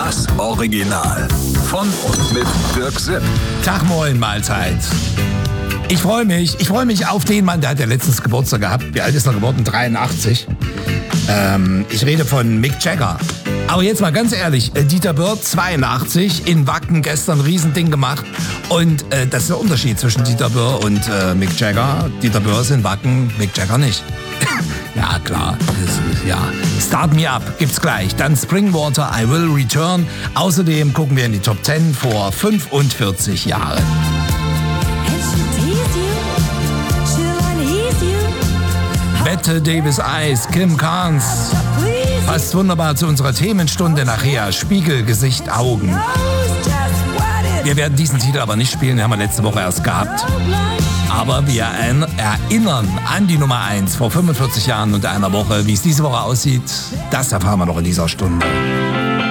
Das Original. Von und mit Dirk Sipp. Tag, moin, Mahlzeit. Ich freue mich auf den Mann, der hat ja letztens Geburtstag gehabt. Wie alt ist er geworden? 83. Ich rede von Mick Jagger. Aber jetzt mal ganz ehrlich, Dieter Böhr, 82, in Wacken gestern ein Riesending gemacht. Und das ist der Unterschied zwischen Dieter Böhr und Mick Jagger. Dieter Böhr ist in Wacken, Mick Jagger nicht. Ja, klar. Start Me Up gibt's gleich. Dann Springwater, I Will Return. Außerdem gucken wir in die Top 10 vor 45 Jahren. Bette Davis Eyes, Kim Carnes. Passt wunderbar zu unserer Themenstunde nachher. Spiegel, Gesicht, Augen. Wir werden diesen Titel aber nicht spielen, den haben wir letzte Woche erst gehabt. Aber wir erinnern an die Nummer 1 vor 45 Jahren und einer Woche. Wie es diese Woche aussieht, das erfahren wir noch in dieser Stunde.